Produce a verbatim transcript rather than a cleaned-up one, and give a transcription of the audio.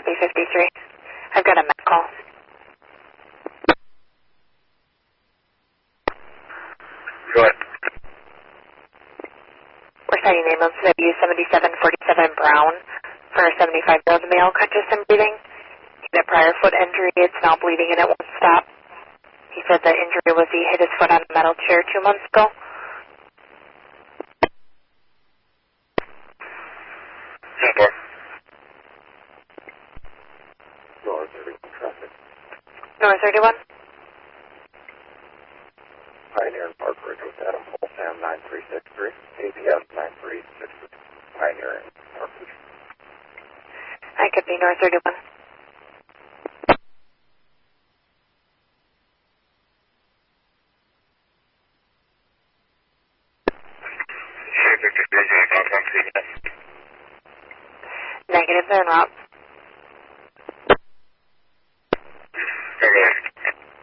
copy fifty-three. I've got a Met call. Go ahead. We're citing ambulance W seventy-seven forty-seven Brown for a seventy-five-year-old male, conscious and breathing. He had a prior foot injury. It's now bleeding and it won't stop. He said the injury was he hit his foot on a metal chair two months ago. Singapore. North thirty-one traffic. North thirty-one. Pioneer and Park Ridge with Adam Paul Sam nine three six three. A P S nine three six three. Pioneer and Park Ridge. I could be North thirty-one. Negative, they're not.